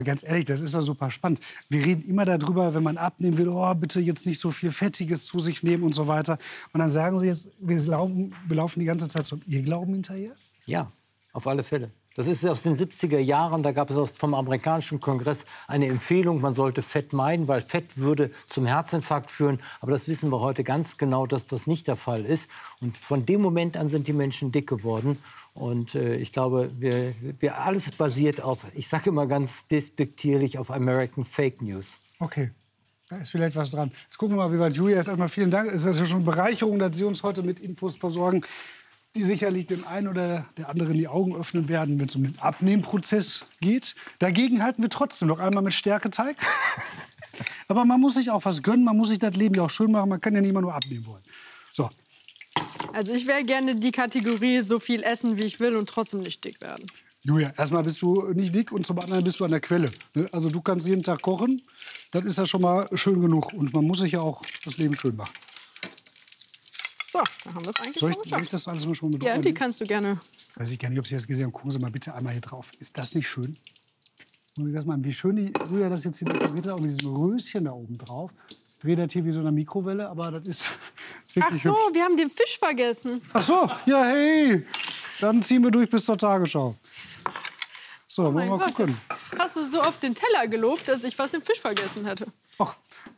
Ganz ehrlich, das ist doch super spannend. Wir reden immer darüber, wenn man abnehmen will, oh, bitte jetzt nicht so viel Fettiges zu sich nehmen und so weiter. Und dann sagen Sie jetzt, wir laufen die ganze Zeit zum Irrglauben hinterher? Ja, auf alle Fälle. Das ist aus den 70er Jahren, da gab es vom amerikanischen Kongress eine Empfehlung, man sollte Fett meiden, weil Fett würde zum Herzinfarkt führen. Aber das wissen wir heute ganz genau, dass das nicht der Fall ist. Und von dem Moment an sind die Menschen dick geworden. Und ich glaube, wir alles basiert auf, ich sage immer ganz despektierlich, auf American Fake News. Okay, da ist vielleicht was dran. Jetzt gucken wir mal, wie weit Julia ist. Erstmal vielen Dank. Es ist ja schon eine Bereicherung, dass Sie uns heute mit Infos versorgen, die sicherlich dem einen oder der anderen die Augen öffnen werden, wenn es um den Abnehmprozess geht. Dagegen halten wir trotzdem noch einmal mit Stärketeig. Aber man muss sich auch was gönnen, man muss sich das Leben ja auch schön machen. Man kann ja nicht immer nur abnehmen wollen. So. Also ich wäre gerne die Kategorie so viel essen, wie ich will und trotzdem nicht dick werden. Julia, erstmal bist du nicht dick und zum anderen bist du an der Quelle. Also du kannst jeden Tag kochen, das ist ja schon mal schön genug. Und man muss sich ja auch das Leben schön machen. So, da haben wir es eigentlich Soll schon ich geschafft. das alles mal schon mit Ja, die kannst du gerne. Weiß ich gar nicht, ob Sie das gesehen haben. Gucken Sie mal bitte einmal hier drauf. Ist das nicht schön? Und Sie das mal, wie schön die Julia das jetzt hier dekoriert hat, und mit diesem Röschen da oben drauf. Ich drehe das hier wie so eine Mikrowelle, aber das ist Ach wirklich so, hübsch. wir haben den Fisch vergessen. Ach so, ja, hey. Dann ziehen wir durch bis zur Tagesschau. So, wollen wir mal Gott, gucken. hast du so auf den Teller gelobt, dass ich fast den Fisch vergessen hätte. Ach.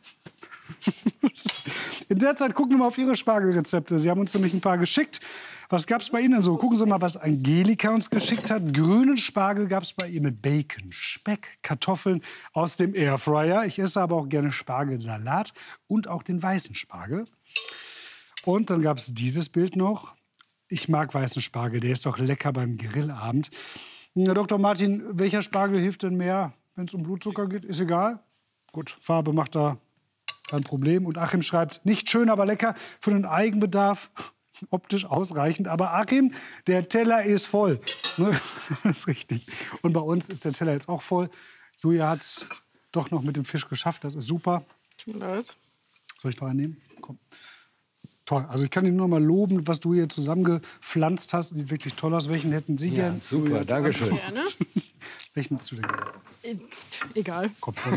In der Zeit gucken wir mal auf Ihre Spargelrezepte. Sie haben uns nämlich ein paar geschickt. Was gab es bei Ihnen so? Gucken Sie mal, was Angelika uns geschickt hat. Grünen Spargel gab es bei ihr mit Bacon, Speck, Kartoffeln aus dem Airfryer. Ich esse aber auch gerne Spargelsalat und auch den weißen Spargel. Und dann gab es dieses Bild noch. Ich mag weißen Spargel, der ist doch lecker beim Grillabend. Herr Dr. Martin, welcher Spargel hilft denn mehr, wenn es um Blutzucker geht? Ist egal. Gut, Farbe macht da kein Problem. Und Achim schreibt, nicht schön, aber lecker für den Eigenbedarf. Optisch ausreichend. Aber Achim, der Teller ist voll. Ne? Das ist richtig. Und bei uns ist der Teller jetzt auch voll. Julia hat es doch noch mit dem Fisch geschafft. Das ist super. Tut mir leid. Soll ich noch einen nehmen? Komm. Toll. Also ich kann Ihnen nur mal loben, was du hier zusammengepflanzt hast. Sieht wirklich toll aus. Welchen hätten Sie gern? Super, Julia, danke schön. Gerne. Welchen hättest du denn gern? Egal. Komm schon.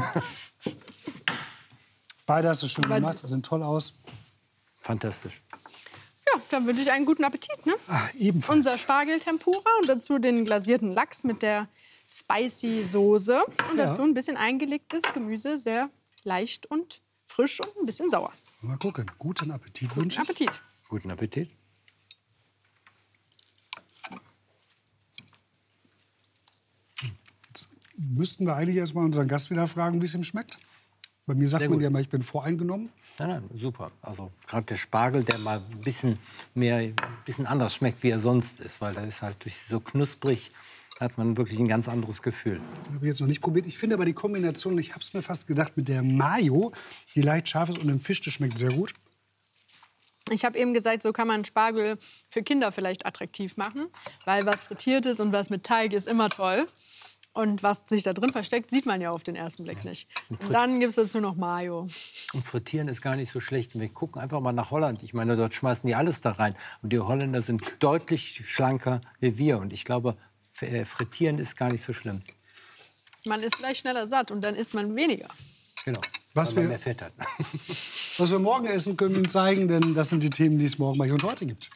Beide hast du schön gemacht. Sehen toll aus. Fantastisch. Ja, dann wünsche ich einen guten Appetit. Ne? Ach, ebenfalls. Unser Spargeltempura und dazu den glasierten Lachs mit der spicy Soße. Und dazu ein bisschen eingelegtes Gemüse, sehr leicht und frisch und ein bisschen sauer. Mal gucken. Guten Appetit wünsche ich. Appetit. Guten Appetit. Jetzt müssten wir eigentlich erst mal unseren Gast wieder fragen, wie es ihm schmeckt. Bei mir sagt man ja mal, ich bin voreingenommen. Nein, nein, super. Also gerade der Spargel, der mal ein bisschen anders schmeckt, wie er sonst ist. Weil da ist halt durch so knusprig, hat man wirklich ein ganz anderes Gefühl. Habe ich jetzt noch nicht probiert. Ich finde aber die Kombination, ich habe es mir fast gedacht, mit der Mayo, die leicht scharf ist und dem Fisch, das schmeckt sehr gut. Ich habe eben gesagt, so kann man Spargel für Kinder vielleicht attraktiv machen. Weil was frittiert ist und was mit Teig ist immer toll. Und was sich da drin versteckt, sieht man ja auf den ersten Blick nicht. Und dann gibt es dazu noch Mayo. Und frittieren ist gar nicht so schlecht. Wir gucken einfach mal nach Holland. Ich meine, dort schmeißen die alles da rein. Und die Holländer sind deutlich schlanker wie wir. Und ich glaube, frittieren ist gar nicht so schlimm. Man ist vielleicht schneller satt und dann isst man weniger. Genau, Was weil man wir- mehr Fett hat. Was wir morgen essen, können wir Ihnen zeigen, denn das sind die Themen, die es morgen bei Hier und Heute gibt.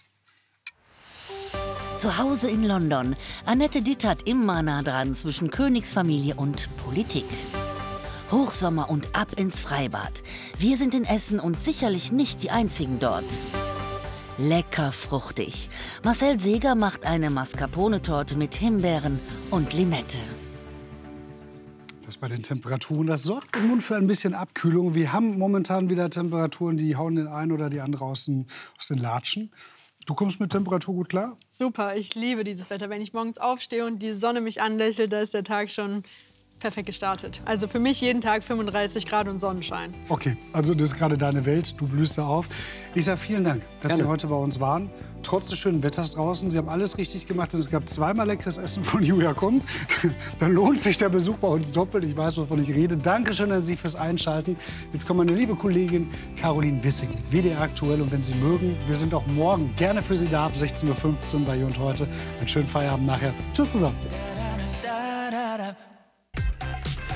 Zu Hause in London. Annette Dittert immer nah dran zwischen Königsfamilie und Politik. Hochsommer und ab ins Freibad. Wir sind in Essen und sicherlich nicht die einzigen dort. Lecker fruchtig. Marcel Seeger macht eine Mascarpone-Torte mit Himbeeren und Limette. Das bei den Temperaturen, das sorgt im Mund für ein bisschen Abkühlung. Wir haben momentan wieder Temperaturen, die hauen den einen oder die andere aus den Latschen. Du kommst mit Temperatur gut klar? Super, ich liebe dieses Wetter. Wenn ich morgens aufstehe und die Sonne mich anlächelt, da ist der Tag schon perfekt gestartet. Also für mich jeden Tag 35 Grad und Sonnenschein. Okay, also das ist gerade deine Welt, du blühst da auf. Ich sage vielen Dank, dass Gerne. Sie heute bei uns waren. Trotz des schönen Wetters draußen, Sie haben alles richtig gemacht und es gab zweimal leckeres Essen von Julia Kommt. Dann lohnt sich der Besuch bei uns doppelt. Ich weiß, wovon ich rede. Dankeschön an Sie fürs Einschalten. Jetzt kommt meine liebe Kollegin Caroline Wissing mit WDR Aktuell. Und wenn Sie mögen, wir sind auch morgen gerne für Sie da ab 16:15 Uhr bei Hier und Heute. Einen schönen Feierabend nachher. Tschüss zusammen.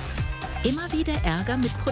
Immer wieder Ärger mit Produkten.